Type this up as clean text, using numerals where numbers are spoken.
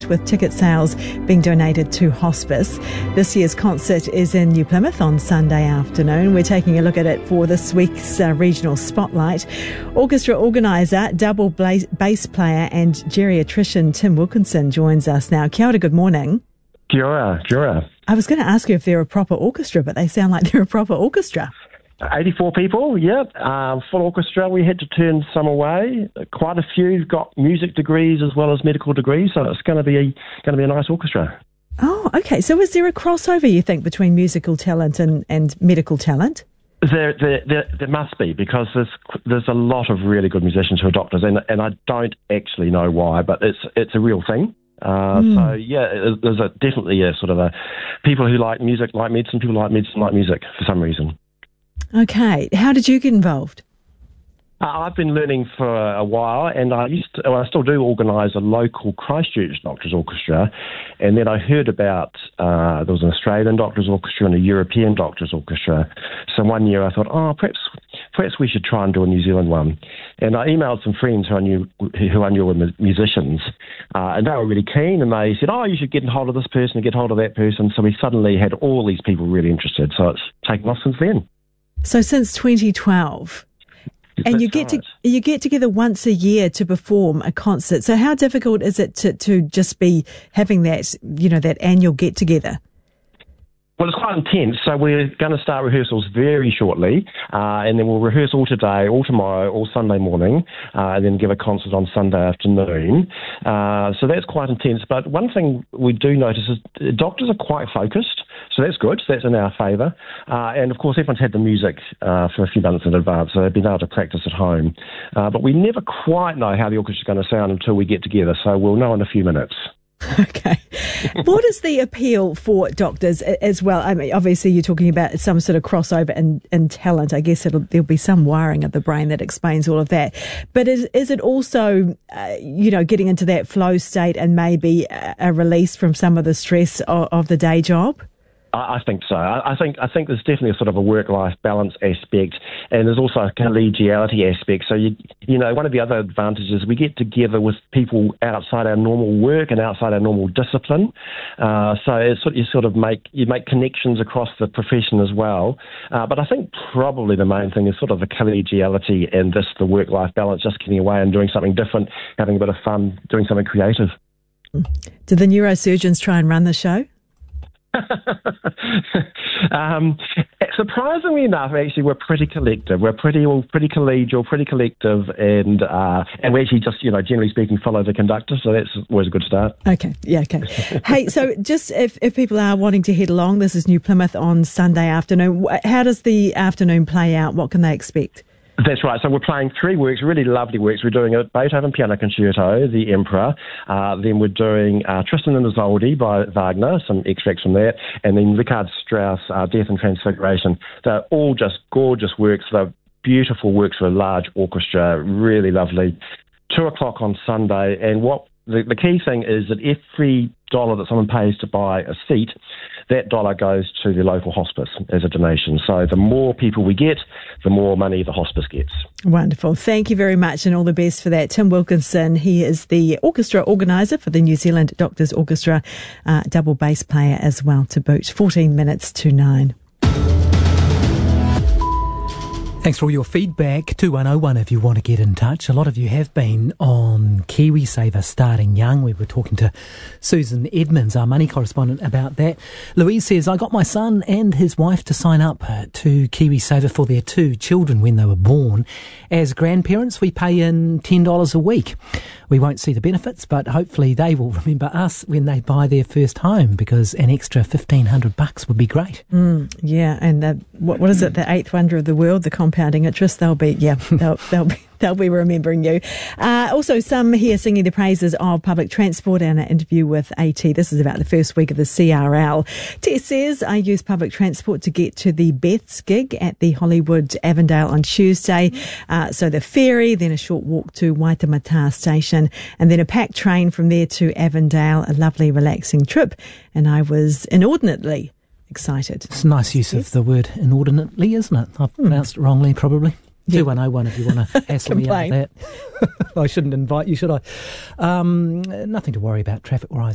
with ticket sales being donated to hospice. This year's concert is in New Plymouth on Sunday afternoon. We're taking a look at it for this week's regional spotlight. Orchestra organiser, double bass player and geriatrician Tim Wilkinson joins us now. Kia ora, good morning. Kia ora. I was going to ask you if they're a proper orchestra, but they sound like they're a proper orchestra. 84 people, full orchestra. We had to turn some away. Quite a few got music degrees as well as medical degrees, so it's going to be a nice orchestra. Oh, okay. So is there a crossover, you think, between musical talent and medical talent? There must be, because there's a lot of really good musicians who are doctors, and I don't actually know why, but it's a real thing. So there's definitely a sort of a people who like music like medicine, people who like medicine like music for some reason. Okay, how did you get involved? I've been learning for a while, and I still do organise a local Christchurch Doctors Orchestra, and then I heard about there was an Australian Doctors Orchestra and a European Doctors Orchestra. So one year I thought, perhaps we should try and do a New Zealand one. And I emailed some friends who I knew were musicians, and they were really keen, and they said, you should get hold of this person and get hold of that person. So we suddenly had all these people really interested, so it's taken off since then. So since 2012... And you get together once a year to perform a concert. So how difficult is it to just be having that, that annual get together? Well, it's quite intense, so we're going to start rehearsals very shortly, and then we'll rehearse all today, all tomorrow, all Sunday morning, and then give a concert on Sunday afternoon. So that's quite intense, but one thing we do notice is doctors are quite focused, so that's good, so that's in our favour. And of course, everyone's had the music for a few months in advance, so they've been able to practice at home. But we never quite know how the orchestra's going to sound until we get together, so we'll know in a few minutes. Okay. What is the appeal for doctors as well? I mean, obviously you're talking about some sort of crossover in talent. I guess there'll be some wiring of the brain that explains all of that. But is it also, getting into that flow state and maybe a release from some of the stress of the day job? I think so. I think there's definitely a sort of a work-life balance aspect, and there's also a collegiality aspect. So one of the other advantages, we get together with people outside our normal work and outside our normal discipline. So it's you make connections across the profession as well. But I think probably the main thing is sort of the collegiality and the work-life balance, just getting away and doing something different, having a bit of fun, doing something creative. Did the neurosurgeons try and run the show? Surprisingly enough, actually, we're pretty collective. We're pretty collegial, pretty collective, and we actually just, generally speaking, follow the conductor. So that's always a good start. Okay, yeah, okay. Hey, so just if people are wanting to head along, this is New Plymouth on Sunday afternoon. How does the afternoon play out? What can they expect? That's right. So we're playing 3 works, really lovely works. We're doing a Beethoven Piano Concerto, The Emperor. Then we're doing Tristan and Isolde by Wagner, some extracts from that. And then Richard Strauss, Death and Transfiguration. They're all just gorgeous works. They're beautiful works for a large orchestra, really lovely. 2:00 on Sunday. And what the key thing is that every dollar that someone pays to buy a seat, that dollar goes to the local hospice as a donation. So the more people we get, the more money the hospice gets. Wonderful. Thank you very much, and all the best for that. Tim Wilkinson, he is the orchestra organiser for the New Zealand Doctors Orchestra, double bass player as well to boot. 14 minutes to 9. Thanks for all your feedback. 2101 if you want to get in touch. A lot of you have been on KiwiSaver starting young. We were talking to Susan Edmonds, our money correspondent, about that. Louise says, I got my son and his wife to sign up to KiwiSaver for their 2 children when they were born. As grandparents, we pay in $10 a week. We won't see the benefits, but hopefully they will remember us when they buy their first home, because an extra $1,500 would be great. Yeah, and what is it? The 8th wonder of the world, the compounding interest. They'll be remembering you. Also, some here singing the praises of public transport, and an interview with AT. This is about the first week of the CRL. Tess says, I use public transport to get to the Beth's gig at the Hollywood Avondale on Tuesday. So the ferry, then a short walk to Waitemata Station, and then a packed train from there to Avondale. A lovely, relaxing trip. And I was inordinately excited. It's a nice use of the word inordinately, isn't it? I've pronounced it wrongly, probably. Yeah. 2101 if you want to hassle me out of that. I shouldn't invite you, should I? Nothing to worry about. Traffic wise.